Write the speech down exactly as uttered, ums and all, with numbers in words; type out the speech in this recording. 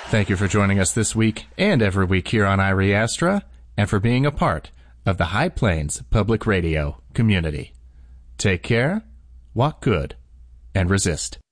Thank you for joining us this week and every week here on Irie Astra, and for being a part of the High Plains Public Radio community. Take care, walk good, and resist.